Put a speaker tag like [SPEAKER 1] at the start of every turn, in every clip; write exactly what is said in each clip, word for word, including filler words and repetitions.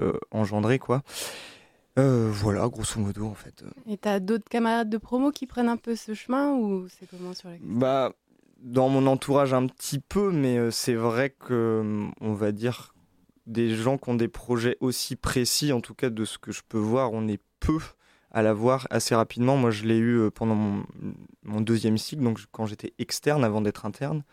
[SPEAKER 1] euh, engendrer, quoi. Euh, voilà, grosso modo, en fait.
[SPEAKER 2] Et t'as d'autres camarades de promo qui prennent un peu ce chemin ou c'est comment sur la question ?
[SPEAKER 1] Bah, dans mon entourage un petit peu, mais euh, c'est vrai que, euh, on va dire, des gens qui ont des projets aussi précis, en tout cas de ce que je peux voir, on est peu à l'avoir assez rapidement. Moi, je l'ai eu euh, pendant mon, mon deuxième cycle, donc quand j'étais externe avant d'être interne.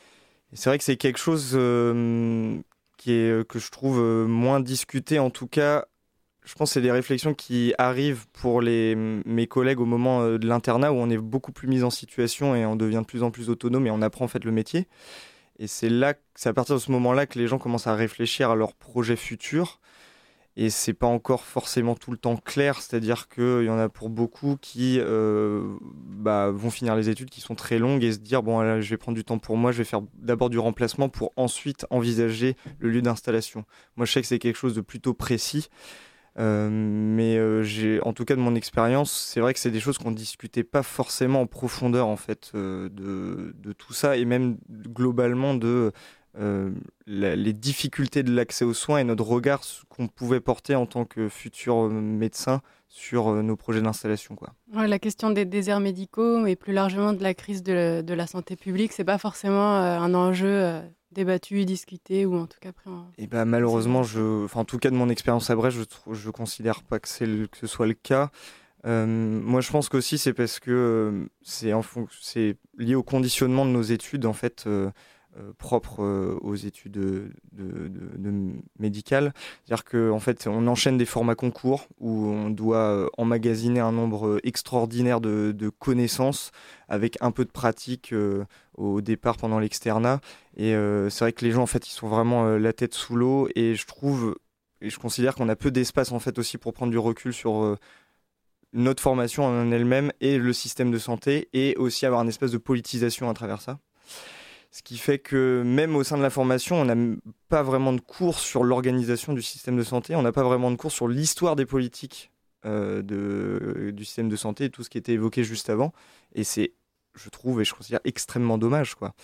[SPEAKER 1] Et c'est vrai que c'est quelque chose euh, qui est, que je trouve euh, moins discuté, en tout cas. Je pense que c'est des réflexions qui arrivent pour les, mes collègues au moment euh, de l'internat où on est beaucoup plus mis en situation et on devient de plus en plus autonome et on apprend en fait le métier. Et c'est là, c'est à partir de ce moment-là que les gens commencent à réfléchir à leurs projets futurs. Et c'est pas encore forcément tout le temps clair, c'est-à-dire qu'il y en a pour beaucoup qui euh, bah, vont finir les études qui sont très longues et se dire bon là, je vais prendre du temps pour moi, je vais faire d'abord du remplacement pour ensuite envisager le lieu d'installation. Moi je sais que c'est quelque chose de plutôt précis. Euh, mais euh, j'ai, en tout cas de mon expérience, c'est vrai que c'est des choses qu'on discutait pas forcément en profondeur en fait euh, de, de tout ça et même globalement de euh, la, les difficultés de l'accès aux soins et notre regard qu'on pouvait porter en tant que futur médecin sur euh, nos projets d'installation, quoi.
[SPEAKER 2] Ouais, la question des déserts médicaux et plus largement de la crise de la, de la santé publique, c'est pas forcément euh, un enjeu euh, débattu, discuté ou en tout cas pris en...
[SPEAKER 1] Et bah, malheureusement, je, enfin, en tout cas de mon expérience à Brest, je trou- je considère pas que, c'est le- que ce soit le cas. Euh, moi, je pense qu'aussi c'est parce que euh, c'est, en fon- c'est lié au conditionnement de nos études en fait euh, euh, propres euh, aux études de, de, de- de médicales. C'est-à-dire que en fait, on enchaîne des formats concours où on doit euh, emmagasiner un nombre extraordinaire de, de connaissances avec un peu de pratique euh, au départ pendant l'externat. Et euh, c'est vrai que les gens en fait, ils sont vraiment euh, la tête sous l'eau et je trouve et je considère qu'on a peu d'espace en fait aussi pour prendre du recul sur euh, notre formation en elle-même et le système de santé et aussi avoir une espèce de politisation à travers ça. Ce qui fait que même au sein de la formation, on n'a pas vraiment de cours sur l'organisation du système de santé, on n'a pas vraiment de cours sur l'histoire des politiques euh, de, du système de santé et tout ce qui était évoqué juste avant. Et c'est, je trouve, et je considère extrêmement dommage, quoi.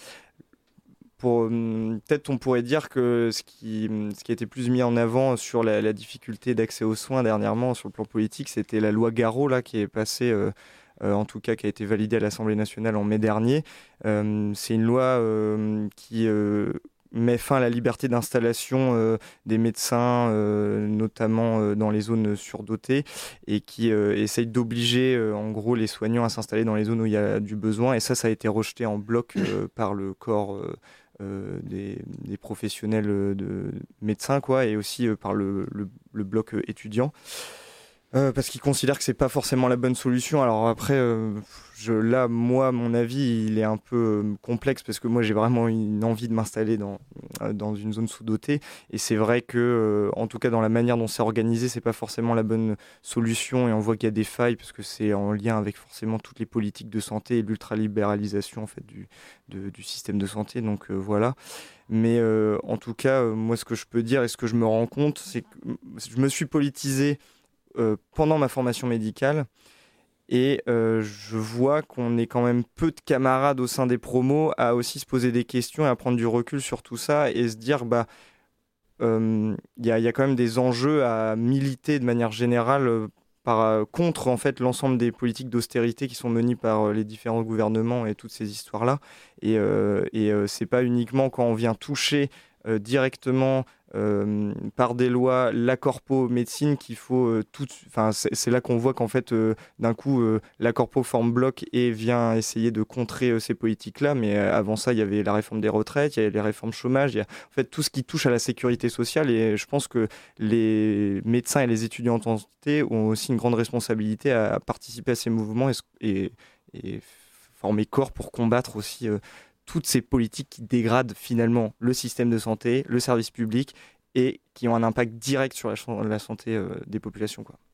[SPEAKER 1] Pour, hum, peut-être on pourrait dire que ce qui, hum, ce qui a été plus mis en avant sur la, la difficulté d'accès aux soins dernièrement sur le plan politique, c'était la loi Garot là, qui est passée, euh, euh, en tout cas qui a été validée à l'Assemblée nationale en mai dernier. Euh, c'est une loi euh, qui euh, met fin à la liberté d'installation euh, des médecins, euh, notamment euh, dans les zones surdotées, et qui euh, essaye d'obliger euh, en gros les soignants à s'installer dans les zones où il y a du besoin. Et ça, ça a été rejeté en bloc euh, par le corps euh, euh, des, des professionnels euh, de médecins, quoi, et aussi euh, par le, le, le bloc euh, étudiant. Euh, parce qu'ils considèrent que c'est pas forcément la bonne solution. Alors après, euh, je, là, moi, mon avis, il est un peu euh, complexe parce que moi, j'ai vraiment une envie de m'installer dans, euh, dans une zone sous-dotée. Et c'est vrai que, euh, en tout cas, dans la manière dont c'est organisé, c'est pas forcément la bonne solution. Et on voit qu'il y a des failles parce que c'est en lien avec forcément toutes les politiques de santé et l'ultralibéralisation en fait du, de, du système de santé. Donc euh, voilà. Mais euh, en tout cas, euh, moi, ce que je peux dire et ce que je me rends compte, c'est que je me suis politisé euh, pendant ma formation médicale et euh, je vois qu'on est quand même peu de camarades au sein des promos à aussi se poser des questions et à prendre du recul sur tout ça et se dire bah il euh, y, a, y a quand même des enjeux à militer de manière générale euh, par, euh, contre en fait l'ensemble des politiques d'austérité qui sont menées par euh, les différents gouvernements et toutes ces histoires là et, euh, et euh, c'est pas uniquement quand on vient toucher euh, directement euh, par des lois la corpo médecine qu'il faut euh, tout, enfin c'est, c'est là qu'on voit qu'en fait euh, d'un coup euh, la corpo forme bloc et vient essayer de contrer euh, ces politiques là, mais euh, avant ça il y avait la réforme des retraites, il y avait les réformes chômage, il y a en fait tout ce qui touche à la sécurité sociale et je pense que les médecins et les étudiants en santé ont aussi une grande responsabilité à, à participer à ces mouvements et, et, et former corps pour combattre aussi euh, toutes ces politiques qui dégradent finalement le système de santé, le service public et qui ont un impact direct sur la, ch- la santé euh, des populations, quoi.